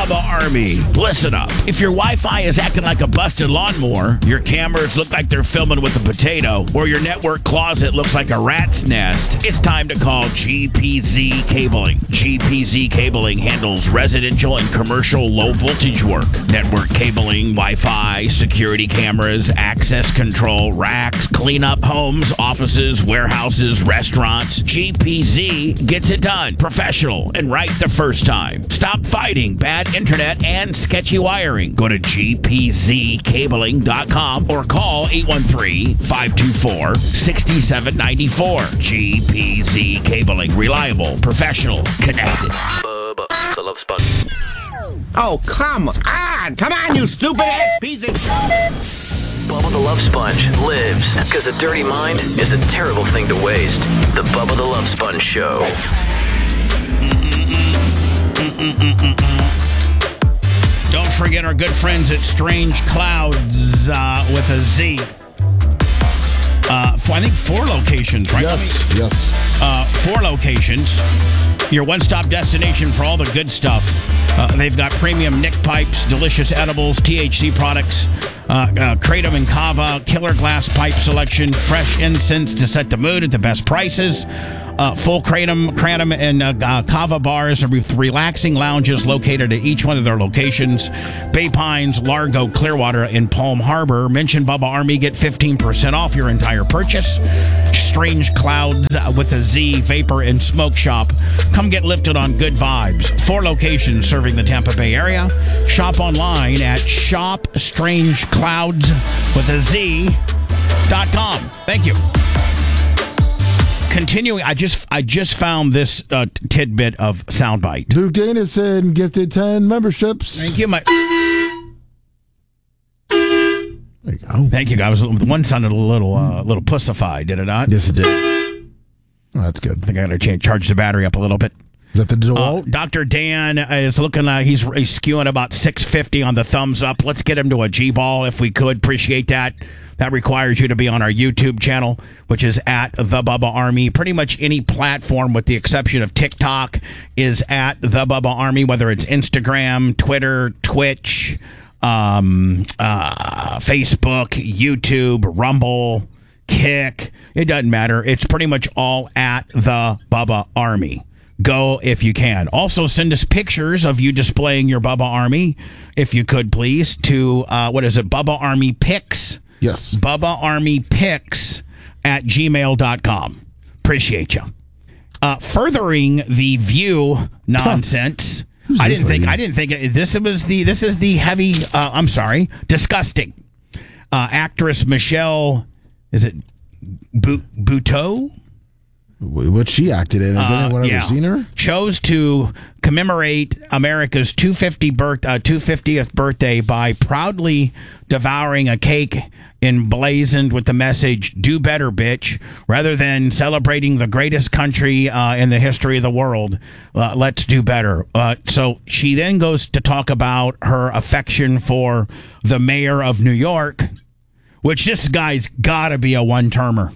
Bubba Army. Listen up. If your Wi-Fi is acting like a busted lawnmower, your cameras look like they're filming with a potato, or your network closet looks like a rat's nest, it's time to call GPZ Cabling. GPZ Cabling handles residential and commercial low-voltage work. Network cabling, Wi-Fi, security cameras, access control, racks, clean up homes, offices, warehouses, restaurants. GPZ gets it done. Professional and right the first time. Stop fighting bad internet and sketchy wiring. Go to gpzcabling.com or call 813-524-6794. GPZ Cabling. Reliable, professional, connected. Bubba the Love Sponge. Oh, come on! Come on, you stupid-ass piece of shit! Bubba the Love Sponge lives because a dirty mind is a terrible thing to waste. The Bubba the Love Sponge Show. Don't forget our good friends at Strange Clouds with a Z. I think 4 locations, right? Yes. 4 locations. Your one-stop destination for all the good stuff. They've got premium Nick pipes, delicious edibles, THC products, Kratom and Kava, killer glass pipe selection, fresh incense to set the mood at the best prices. Full Kratom and Kava bars with relaxing lounges located at each one of their locations. Bay Pines, Largo, Clearwater, and Palm Harbor. Mention Bubba Army, get 15% off your entire purchase. Strange Clouds with a Z, Vapor and Smoke Shop. Come get lifted on good vibes. 4 locations serving the Tampa Bay area. Shop online at shopstrangecloudswithaz.com. Thank you. Continuing, I just found this tidbit of soundbite. Luke Danison gifted 10 memberships. Thank you, There you go. Thank you, guys. One sounded a little pussified, did it not? Yes, it did. Oh, that's good. I think I got to charge the battery up a little bit. Is that the DeWalt? Dr. Dan is looking like he's skewing about 650 on the thumbs up. Let's get him to a G-ball if we could. Appreciate that. That requires you to be on our YouTube channel, which is at The Bubba Army. Pretty much any platform, with the exception of TikTok, is at The Bubba Army, whether it's Instagram, Twitter, Twitch, Facebook, YouTube, Rumble, Kick. It doesn't matter. It's pretty much all at The Bubba Army. Go if you can. Also, send us pictures of you displaying your Bubba Army, if you could, please, to, Bubba Army Pics? Yes. Bubba Army Pics at gmail.com. Appreciate you. Furthering the View nonsense. I didn't think this is the heavy, disgusting. Actress Michelle, is it Buteau? What she acted in. Has anyone ever seen her? Chose to commemorate America's 250th birthday by proudly devouring a cake emblazoned with the message, "Do better, bitch," rather than celebrating the greatest country in the history of the world. Let's do better. So she then goes to talk about her affection for the mayor of New York, which this guy's got to be a one-termer.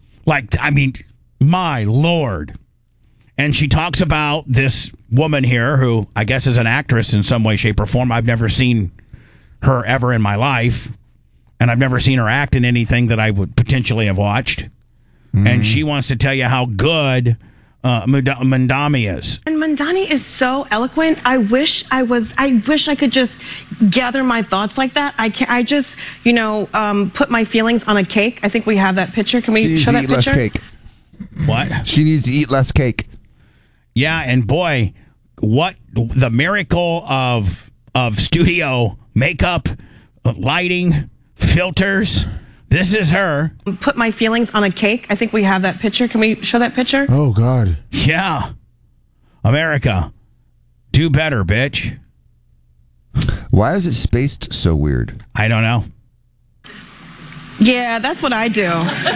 My Lord. And she talks about this woman here who I guess is an actress in some way, shape, or form. I've never seen her ever in my life. And I've never seen her act in anything that I would potentially have watched. Mm-hmm. And she wants to tell you how good Mandami is. And Mandani is so eloquent. I wish I could just gather my thoughts like that. I just, put my feelings on a cake. I think we have that picture. Can we show that picture? Less cake. What? She needs to eat less cake. Yeah, and boy, what the miracle of studio makeup, lighting, filters. This is her. Put my feelings on a cake. I think we have that picture. Can we show that picture? Oh, God. Yeah. America, do better, bitch. Why is it spaced so weird? I don't know. Yeah, that's what I do.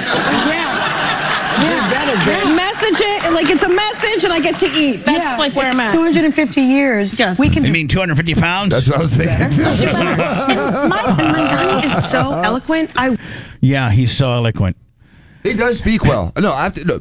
Message it, like it's a message, and I get to eat. That's like where I'm at. 250 years. Yes. We can You mean 250 pounds? That's what I was thinking. Mandani is so eloquent. Yeah, he's so eloquent. He does speak well. No,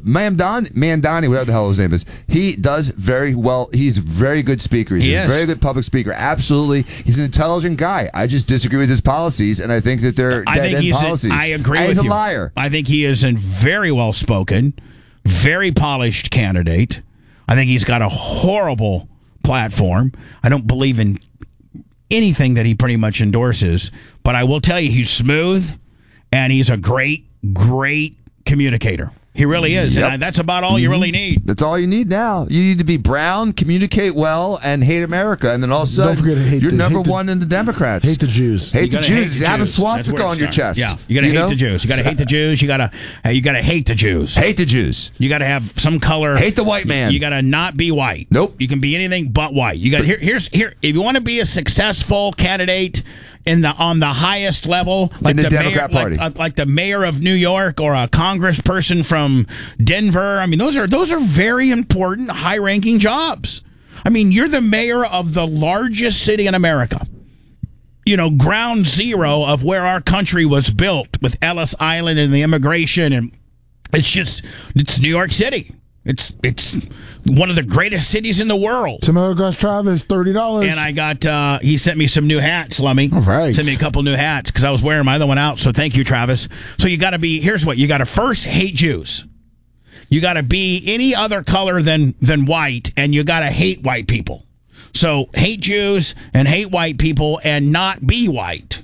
Mandani, whatever the hell his name is, he does very well. He's a very good speaker. He's a very good public speaker. Absolutely. He's an intelligent guy. I just disagree with his policies, and I think that they're dead-end policies. I agree with you. He's a liar. I think he is a very well-spoken, very polished candidate. I think he's got a horrible platform. I don't believe in anything that he pretty much endorses, but I will tell you he's smooth, and he's a great communicator. He really is. Yep. And that's about all you really need. That's all you need now. You need to be brown, communicate well, and hate America. And then all of a sudden, don't forget to you're number one in the Democrats. Hate the Jews. Hate the Jews. Have a swastika on your chest. Yeah, you got to hate the Jews. You got to hate the Jews. You got to hate the Jews. Hate the Jews. You got to have some color. Hate the white man. You got to not be white. Nope. You can be anything but white. You got here. If you want to be a successful candidate on the highest level, like in the Democrat Party, like the mayor of New York or a congressperson from Denver. I mean, those are very important, high-ranking jobs. I mean, you're the mayor of the largest city in America. You know, ground zero of where our country was built with Ellis Island and the immigration, and it's New York City. It's one of the greatest cities in the world. Tomorrow got Travis $30. And I got he sent me some new hats, Lummy. All right. Sent me a couple new hats because I was wearing my other one out. So thank you, Travis. So you got to be. Here's what you got to first hate Jews. You got to be any other color than white, and you got to hate white people. So hate Jews and hate white people and not be white.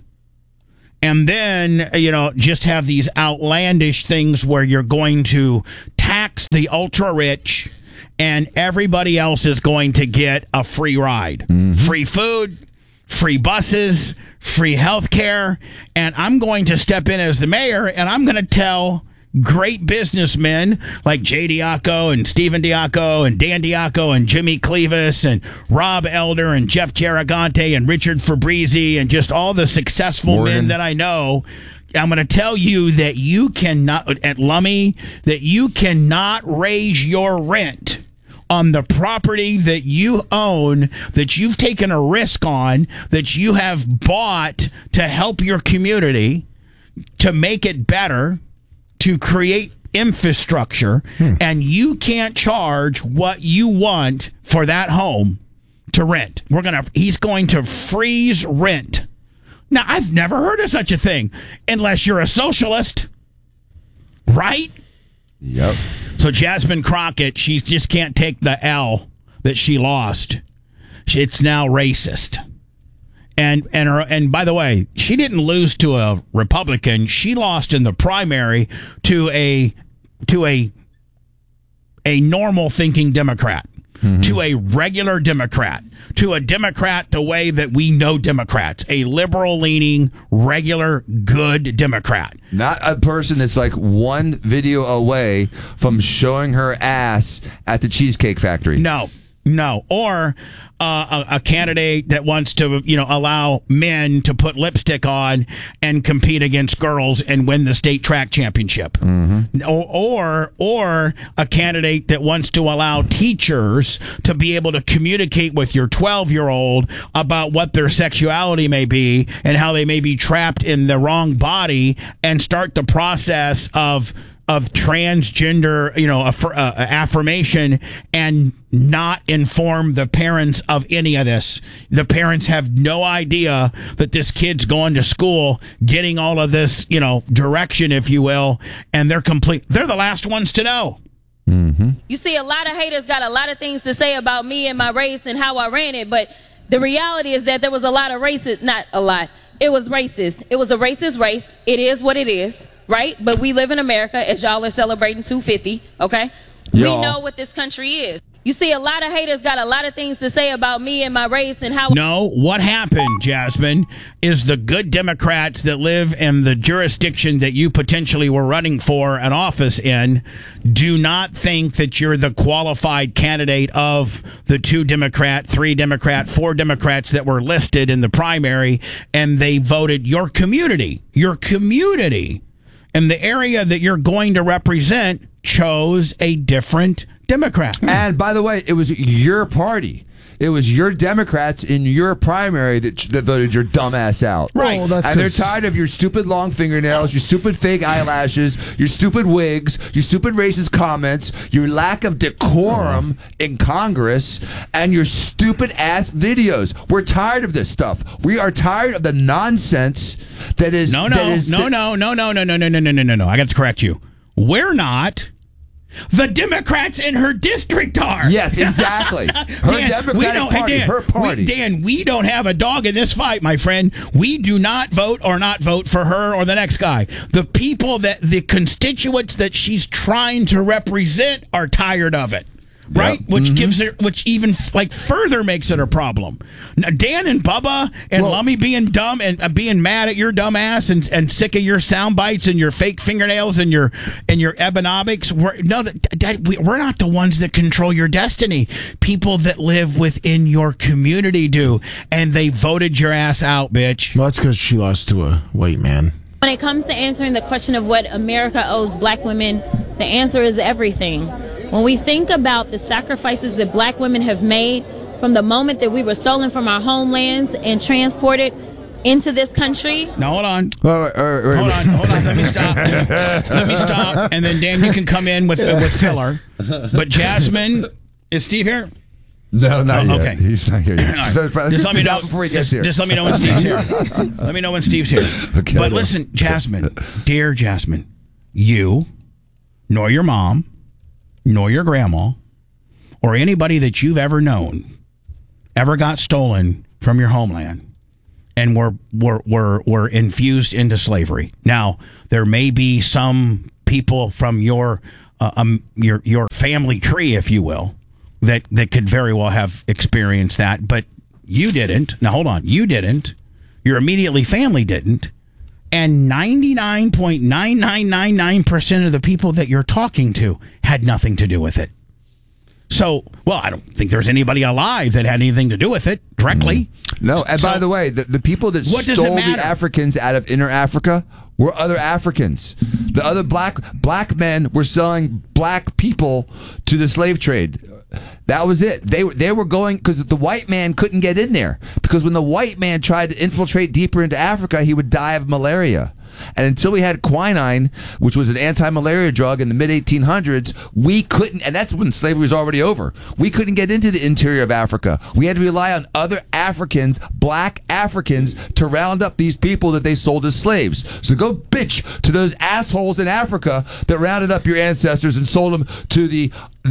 And then, just have these outlandish things where you're going to tax the ultra-rich and everybody else is going to get a free ride. Mm-hmm. Free food, free buses, free health care. And I'm going to step in as the mayor, and I'm going to tell great businessmen like Jay Diaco and Stephen Diaco and Dan Diaco and Jimmy Clevis and Rob Elder and Jeff Garagante and Richard Fabrizi and just all the successful men that I know. I'm going to tell you that you cannot, at Lummy, that you cannot raise your rent on the property that you own, that you've taken a risk on, that you have bought to help your community, to make it better, to create infrastructure, and you can't charge what you want for that home to rent. He's going to freeze rent. Now, I've never heard of such a thing unless you're a socialist, right? Yep. So Jasmine Crockett, she just can't take the L that she lost. It's now racist. And by the way, she didn't lose to a Republican. She lost in the primary to a normal thinking Democrat, to a regular Democrat, to a Democrat the way that we know Democrats, a liberal leaning, regular, good Democrat. Not a person that's like one video away from showing her ass at the Cheesecake Factory. No. Or a candidate that wants to, allow men to put lipstick on and compete against girls and win the state track championship. Mm-hmm. Or a candidate that wants to allow teachers to be able to communicate with your 12-year-old about what their sexuality may be and how they may be trapped in the wrong body and start the process of transgender, affirmation and not inform the parents of any of this. The parents have no idea that this kid's going to school, getting all of this, direction, if you will, and they're the last ones to know. Mm-hmm. You see, a lot of haters got a lot of things to say about me and my race and how I ran it, but the reality is that there was a lot of racist, not a lot. It was racist. It was a racist race. It is what it is, right? But we live in America, as y'all are celebrating 250, okay? We know what this country is. You see, a lot of haters got a lot of things to say about me and my race and how... No, what happened, Jasmine, is the good Democrats that live in the jurisdiction that you potentially were running for an office in do not think that you're the qualified candidate of the 2 Democrat, 3 Democrat, 4 Democrats that were listed in the primary, and they voted your community, and the area that you're going to represent chose a different Democrat. And by the way, it was your party. It was your Democrats in your primary that voted your dumb ass out. Right. Well, And they're tired of your stupid long fingernails, your stupid fake eyelashes, your stupid wigs, your stupid racist comments, your lack of decorum in Congress, and your stupid ass videos. We're tired of this stuff. We are tired of the nonsense that is. No. I got to correct you. We're not. The Democrats in her district are. Yes, exactly. Her Democratic Party, her party. Dan, we don't have a dog in this fight, my friend. We do not vote or not vote for her or the next guy. The people the constituents that she's trying to represent are tired of it. Right, Yep. which gives her, which even further makes it a problem. Now, Dan and Bubba and Lummy being dumb and being mad at your dumb ass and sick of your sound bites and your fake fingernails and your Ebonomics. We're not the ones that control your destiny. People that live within your community do, and they voted your ass out, bitch. Well, that's because she lost to a white man. When it comes to answering the question of what America owes black women, the answer is everything. When we think about the sacrifices that black women have made from the moment that we were stolen from our homelands and transported into this country. Now, hold on. Hold on. Let me stop. And then, Dan, you can come in with filler. But Jasmine, is Steve here? No, not yet. Okay. He's not here yet. Right. So, just let me know before he gets here. Just let me know when Steve's here. Let me know when Steve's here. Okay, but listen, Jasmine, dear Jasmine, you, nor your mom, nor your grandma, or anybody that you've ever known, ever got stolen from your homeland and were infused into slavery. Now, there may be some people from your family tree, if you will, that could very well have experienced that, but you didn't. Now, hold on. You didn't. Your immediately family didn't. And 99.9999% of the people that you're talking to had nothing to do with it. So, well, I don't think there's anybody alive that had anything to do with it directly. No, and by the way, the people that stole the Africans out of inner Africa were other Africans. The other black men were selling black people to the slave trade. That was it. They were going because the white man couldn't get in there, because when the white man tried to infiltrate deeper into Africa, he would die of malaria. And until we had quinine, which was an anti-malaria drug in the mid-1800s, we couldn't, and that's when slavery was already over. We couldn't get into the interior of Africa. We had to rely on other Africans, black Africans, to round up these people that they sold as slaves. So go bitch to those assholes in Africa that rounded up your ancestors and sold them to the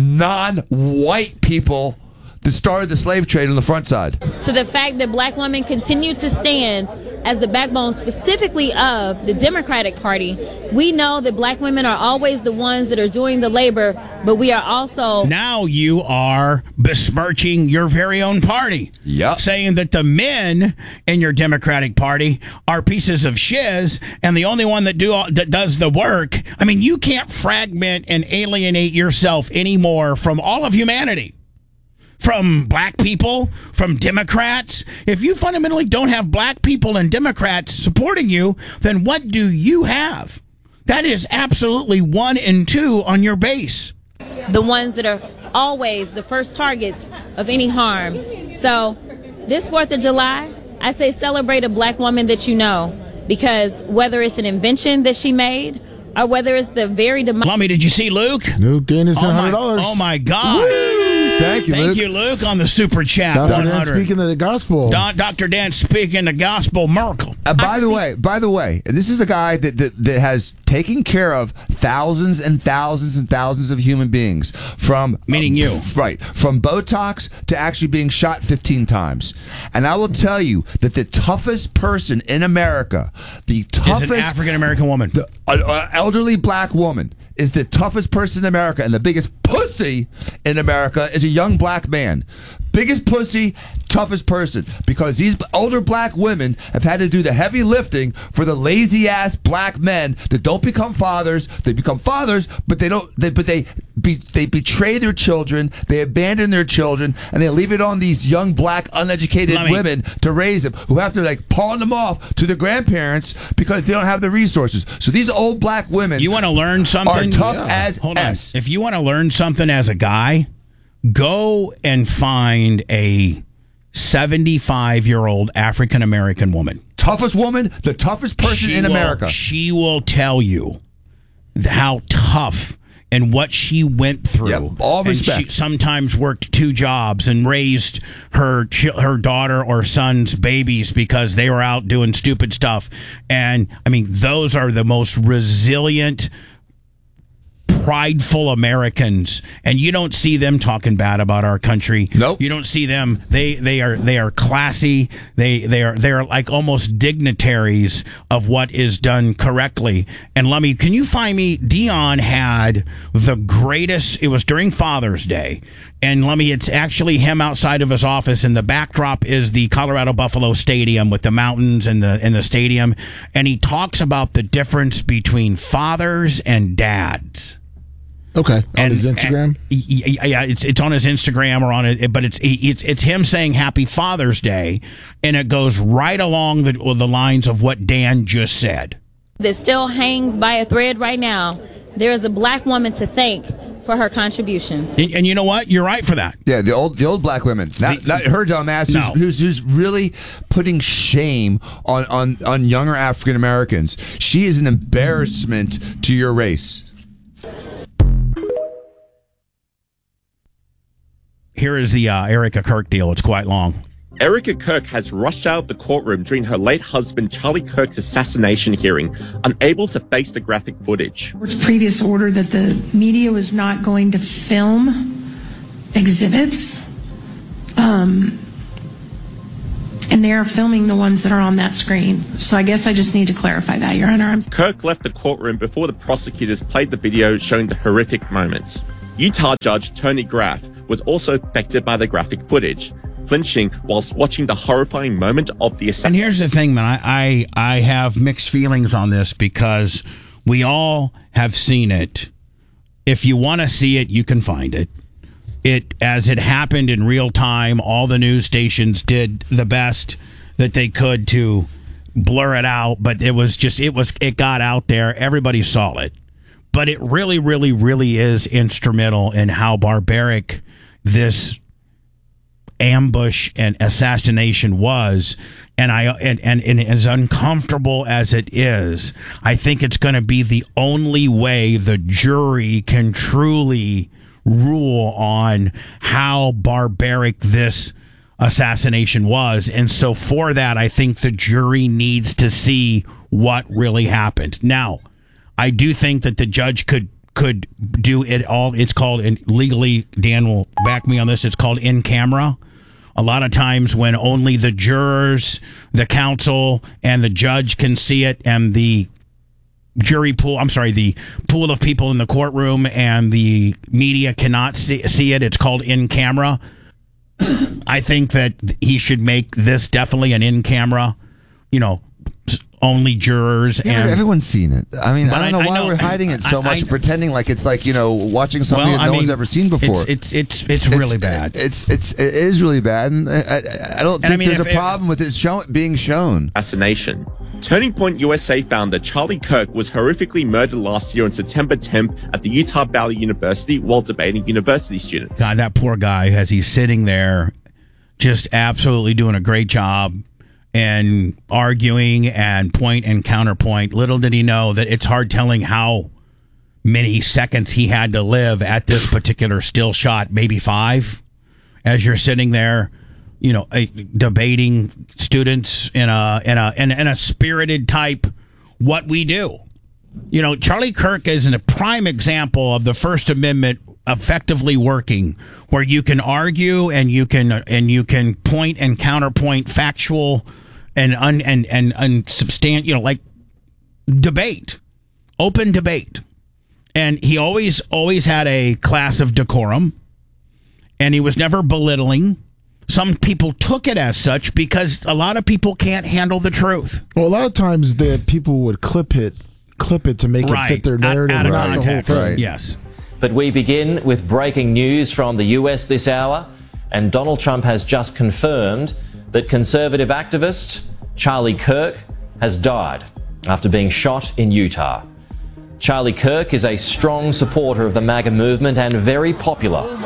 non-white people that started the slave trade on the front side. To the fact that black women continue to stand as the backbone specifically of the Democratic Party, we know that black women are always the ones that are doing the labor, but we are also... Now you are besmirching your very own party. Yep. Saying that the men in your Democratic Party are pieces of shiz, and the only one that does the work. I mean, you can't fragment and alienate yourself anymore from all of humanity. From black people, from Democrats. If you fundamentally don't have black people and Democrats supporting you, then what do you have? That is absolutely 1 and 2 on your base. The ones that are always the first targets of any harm. So this 4th of July, I say celebrate a black woman that you know, because whether it's an invention that she made or whether it's the very... Lummy, did you see Luke? Luke Dana's $100. Oh my God. Woo! Thank you, Luke, on the super chat. Dr. 100. Dan speaking the gospel. Dr. Dan speaking the gospel miracle. By the way, this is a guy that has taken care of thousands and thousands and thousands of human beings, from meaning you, right? From Botox to actually being shot 15 times. And I will tell you that the toughest person in America, is an African American woman, the elderly black woman, is the toughest person in America, and the biggest pussy in America is a young black man. Biggest pussy, toughest person, because these older black women have had to do the heavy lifting for the lazy ass black men that don't become fathers. They become fathers, but they don't. They betray their children. They abandon their children, and they leave it on these young black uneducated women to raise them, who have to pawn them off to their grandparents because they don't have the resources. So these old black women, you want to learn something? Are tough as Hold on. If you want to learn something as a guy, Go and find a 75-year-old African-American woman. Toughest woman, the toughest person in America. She will tell you how tough and what she went through. Yep, all respect. And she sometimes worked 2 jobs and raised her daughter or son's babies because they were out doing stupid stuff. And, I mean, those are the most resilient, prideful Americans, and you don't see them talking bad about our country. Nope. You don't see them. They are classy. They're like almost dignitaries of what is done correctly. And Lummy, can you find me? Dion had the greatest. It was during Father's Day, and Lummy, it's actually him outside of his office, and the backdrop is the Colorado Buffalo Stadium with the mountains and the stadium, and he talks about the difference between fathers and dads. Okay, on his Instagram. Yeah, it's on his Instagram or on it, but it's him saying Happy Father's Day, and it goes right along the lines of what Dan just said. That still hangs by a thread right now. There is a black woman to thank for her contributions. And you know what? You're right for that. Yeah, the old black women. Not her dumbass who's really putting shame on younger African Americans. She is an embarrassment to your race. Here is the Erica Kirk deal. It's quite long. Erica Kirk has rushed out of the courtroom during her late husband Charlie Kirk's assassination hearing, unable to face the graphic footage. Court's previous order that the media was not going to film exhibits, and they are filming the ones that are on that screen. So I guess I just need to clarify that, Your Honor. Kirk left the courtroom before the prosecutors played the video showing the horrific moment. Utah Judge Tony Graff was also affected by the graphic footage, flinching whilst watching the horrifying moment of the assassination. And here's the thing, man. I have mixed feelings on this because we all have seen it. If you want to see it, you can find it. As it happened in real time, all the news stations did the best that they could to blur it out, but it got out there. Everybody saw it. But it really, really, really is instrumental in how barbaric this ambush and assassination was. And as uncomfortable as it is, I think it's going to be the only way the jury can truly rule on how barbaric this assassination was. And so for that, I think the jury needs to see what really happened. Now, I do think that the judge could do it all. It's called, and legally, Dan will back me on this, it's called in camera. A lot of times when only the jurors, the counsel, and the judge can see it, and the the pool of people in the courtroom and the media cannot see it, it's called in camera. I think that he should make this definitely an in camera, only jurors. Yeah, and everyone's seen it. I mean, I don't know why we're hiding it so much and pretending like it's like, watching something that no one's ever seen before. It's really bad. It is really bad, and I don't think there's a problem with it being shown. Assassination. Turning Point USA founder Charlie Kirk was horrifically murdered last year on September 10th at the Utah Valley University while debating university students. God, that poor guy, as he's sitting there, just absolutely doing a great job and arguing and point and counterpoint. Little did he know that it's hard telling how many seconds he had to live at this particular still shot, maybe 5, as you're sitting there, debating students in a spirited type what we do. Charlie Kirk is a prime example of the First Amendment effectively working, where you can argue and you can point and counterpoint factual and unsubstantial, like debate, open debate. And he always had a class of decorum, and he was never belittling. Some people took it as such because a lot of people can't handle the truth. Well, a lot of times the people would clip it to make it fit their narrative, out of not context. the whole thing. Right. Yes. But we begin with breaking news from the US this hour, and Donald Trump has just confirmed that conservative activist Charlie Kirk has died after being shot in Utah. Charlie Kirk is a strong supporter of the MAGA movement and very popular.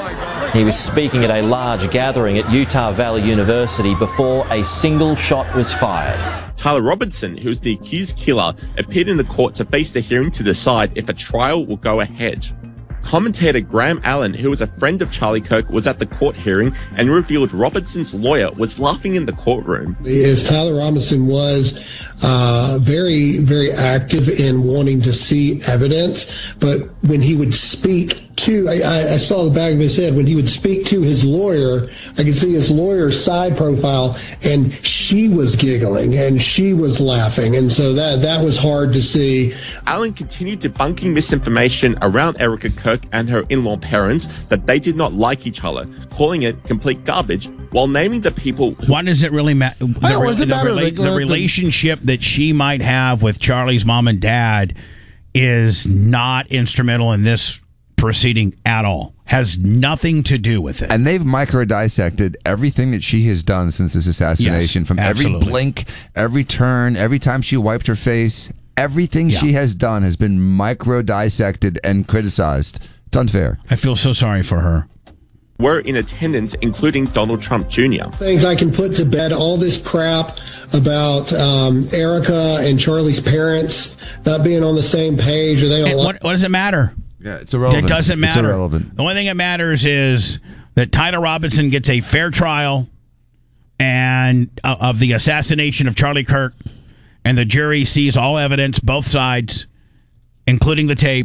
He was speaking at a large gathering at Utah Valley University before a single shot was fired. Tyler Robinson, who is the accused killer, appeared in the court to face the hearing to decide if a trial will go ahead. Commentator Graham Allen, who was a friend of Charlie Kirk, was at the court hearing and revealed Robinson's lawyer was laughing in the courtroom. As Tyler Robinson was very, very active in wanting to see evidence, but when he would speak to, I saw the back of his head, when he would speak to his lawyer, I could see his lawyer's side profile, and she was giggling and she was laughing, and so that was hard to see. Allen continued debunking misinformation around Erica Kirk and her in-law parents that they did not like each other, calling it complete garbage, while naming the people. Why does it really matter? The relationship that she might have with Charlie's mom and dad is not instrumental in this proceeding at all. Has nothing to do with it. And they've micro-dissected everything that she has done since this assassination, from every blink, every turn, every time she wiped her face. Everything she has done has been micro-dissected and criticized. It's unfair. I feel so sorry for her. Were in attendance, including Donald Trump Jr. Things I can put to bed, all this crap about Erica and Charlie's parents not being on the same page. Or they don't what does it matter? Yeah, it's irrelevant. It doesn't matter. It's irrelevant. The only thing that matters is that Tyler Robinson gets a fair trial and of the assassination of Charlie Kirk, and the jury sees all evidence, both sides, including the tape,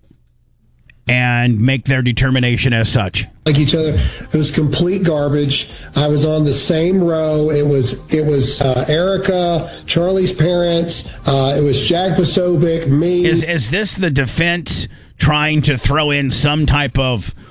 and make their determination as such. Like each other, it was complete garbage. I was on the same row. It was Erica, Charlie's parents. It was Jack Posobiec, me. Is this the defense trying to throw in some type of